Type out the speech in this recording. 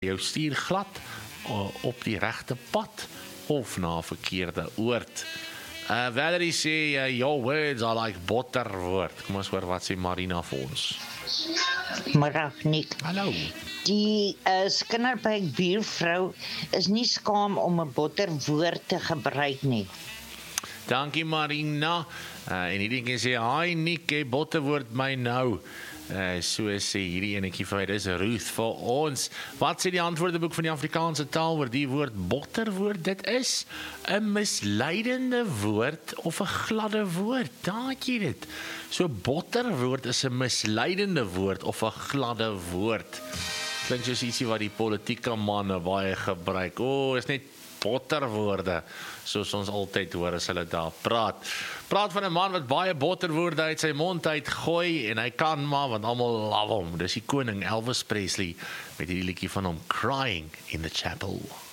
jou stuur glad op die regte pad of na 'n verkeerde oord. Valerie sê, your words are like botterwoord. Kom ons hoor wat sê Marina vir ons. Middag, Nick. Hallo. Die Skinnerbeek buurvrou is nie skaam om 'n botterwoord te gebruik nie. Dankie Marina. En hierdie kan sê, hi Nick, botterwoord my nou. So sê hierdie enetjie vir my, dis Ruth vir ons. Wat sê die antwoordeboek van die Afrikaanse taal oor die woord botterwoord? Dit is 'n misleidende woord of 'n gladde woord. Daar het jy dit. So botterwoord is 'n misleidende woord of 'n gladde woord. Klink soos ietsie wat die politieke manne baie gebruik. Is net botterwoorde, soos ons altyd hoor as hulle daar praat. Praat van 'n man wat baie botterwoorde uit sy mond uitgooi, en hy kan maar, want almal love hom. Dis die koning Elvis Presley, met hierdie liedjie van hom, Crying in the Chapel.